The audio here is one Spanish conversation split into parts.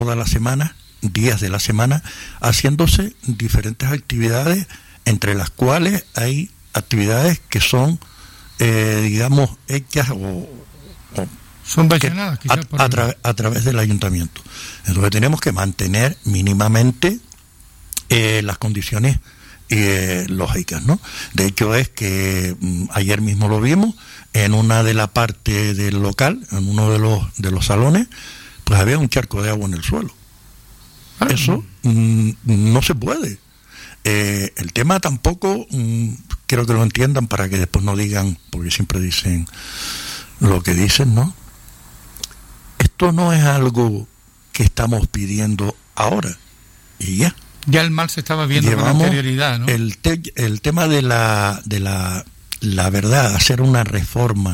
toda la semana, días de la semana, haciéndose diferentes actividades, entre las cuales hay actividades que son, digamos, hechas o subvencionadas a través del ayuntamiento. Entonces tenemos que mantener mínimamente las condiciones lógicas, ¿no? De hecho es que ayer mismo lo vimos en una de la parte del local, en uno de los salones, pues había un charco de agua en el suelo. Eso no se puede. El tema tampoco quiero que lo entiendan para que después no digan, porque siempre dicen lo que dicen, ¿no? Esto no es algo que estamos pidiendo ahora y ya. Ya el mal se estaba viendo con anterioridad, ¿no? El tema de la verdad, hacer una reforma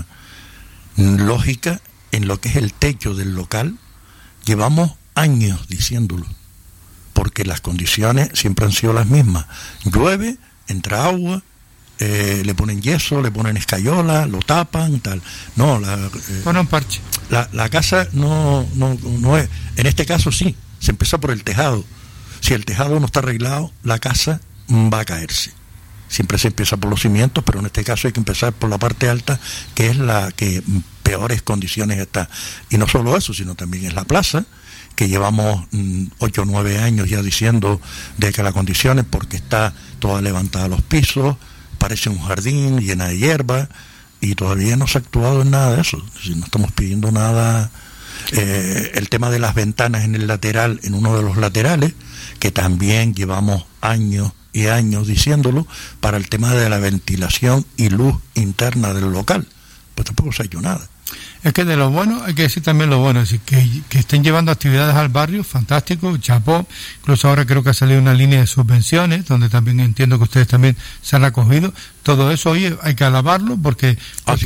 lógica en lo que es el techo del local, llevamos años diciéndolo, porque las condiciones siempre han sido las mismas. Llueve, entra agua, le ponen yeso, le ponen escayola, lo tapan, tal. No, ponen parche. La casa no es. En este caso sí, se empieza por el tejado. Si el tejado no está arreglado, la casa va a caerse. Siempre se empieza por los cimientos, pero en este caso hay que empezar por la parte alta, que es la que peores condiciones está. Y no solo eso, sino también es la plaza, que llevamos 8 o 9 años ya diciendo de que las condiciones, porque está toda levantada los pisos, parece un jardín llena de hierba, y todavía no se ha actuado en nada de eso. Si no estamos pidiendo nada. El tema de las ventanas en el lateral, en uno de los laterales, que también llevamos años y años diciéndolo, para el tema de la ventilación y luz interna del local, pues tampoco se ha hecho nada. Es que de lo bueno hay que decir también lo bueno, es decir, que estén llevando actividades al barrio, fantástico, chapó. Incluso ahora creo que ha salido una línea de subvenciones, donde también entiendo que ustedes también se han acogido. Todo eso, oye, hay que alabarlo porque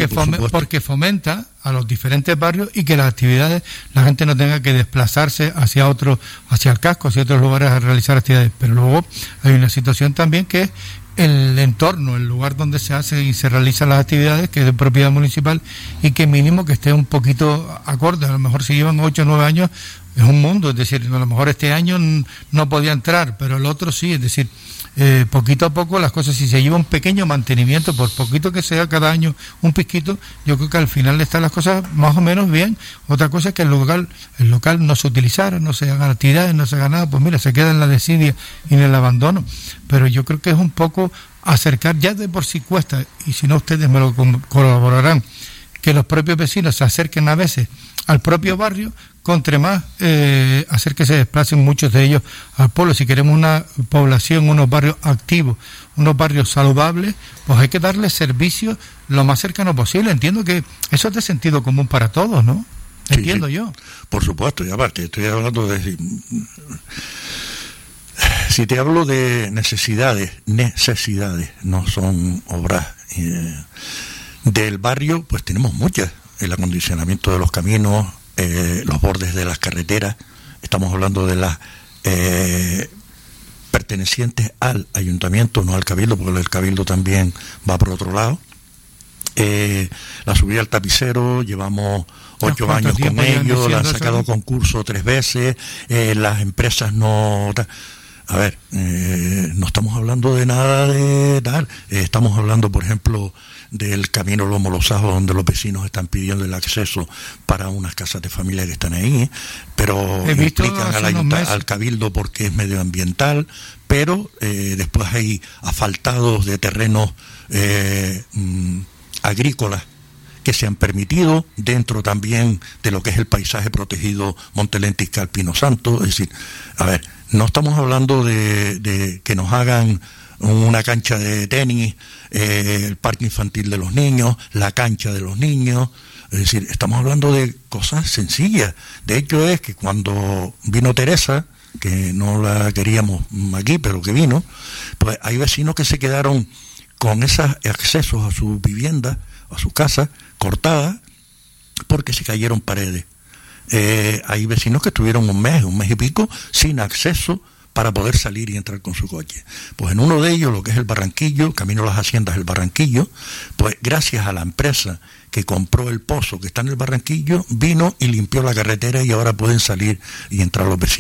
fomenta a los diferentes barrios, y que las actividades, la gente no tenga que desplazarse hacia el casco, hacia otros lugares a realizar actividades. Pero luego hay una situación también que es el entorno, el lugar donde se hace y se realizan las actividades, que es de propiedad municipal, y que mínimo que esté un poquito acorde. A lo mejor si llevan 8 o 9 años es un mundo, es decir, a lo mejor este año no podía entrar, pero el otro sí, es decir, poquito a poco las cosas, si se lleva un pequeño mantenimiento, por poquito que sea cada año un pizquito, yo creo que al final están las cosas más o menos bien. Otra cosa es que el local no se utilizara, no se hagan actividades, no se haga nada, pues mira, se queda en la desidia y en el abandono. Pero yo creo que es un poco acercar, ya de por sí cuesta, y si no ustedes me lo colaborarán, que los propios vecinos se acerquen a veces al propio barrio, contra más hacer que se desplacen muchos de ellos al pueblo. Si queremos una población, unos barrios activos, unos barrios saludables, pues hay que darles servicios lo más cercano posible. Entiendo que eso es de sentido común para todos, ¿no? Entiendo sí. Yo. Por supuesto, y aparte, estoy hablando de... Si te hablo de necesidades, no son obras del barrio, pues tenemos muchas. El acondicionamiento de los caminos, los bordes de las carreteras, estamos hablando de las pertenecientes al ayuntamiento, no al cabildo, porque el cabildo también va por otro lado. La subida al tapicero, llevamos 8 años con ellos, la han sacado concurso 3 veces, las empresas no... A ver, no estamos hablando de nada de tal, estamos hablando, por ejemplo, del camino Lomo Los Ajos, donde los vecinos están pidiendo el acceso para unas casas de familia que están ahí, pero implican al cabildo porque es medioambiental, pero después hay asfaltados de terrenos agrícolas que se han permitido dentro también de lo que es el paisaje protegido Monte Lentiscal Pino Santo. Es decir, a ver, no estamos hablando de que nos hagan una cancha de tenis, el parque infantil de los niños, la cancha de los niños. Es decir, estamos hablando de cosas sencillas. De hecho es que cuando vino Teresa, que no la queríamos aquí, pero que vino, pues hay vecinos que se quedaron con esos accesos a sus viviendas, a sus casas, cortadas, porque se cayeron paredes. Hay vecinos que estuvieron un mes y pico sin acceso para poder salir y entrar con su coche. Pues en uno de ellos, lo que es el Barranquillo, camino a las Haciendas del Barranquillo, pues gracias a la empresa que compró el pozo que está en el Barranquillo, vino y limpió la carretera y ahora pueden salir y entrar los vecinos.